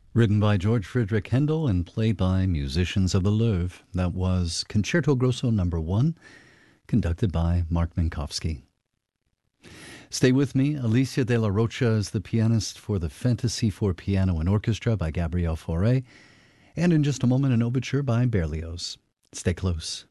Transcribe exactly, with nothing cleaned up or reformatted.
Written by George Friedrich Handel and played by musicians of the Louvre. That was Concerto Grosso Number One, conducted by Mark Minkowski. Stay with me. Alicia de la Rocha is the pianist for the Fantasy for Piano and Orchestra by Gabriel Fauré, and in just a moment, an overture by Berlioz. Stay close.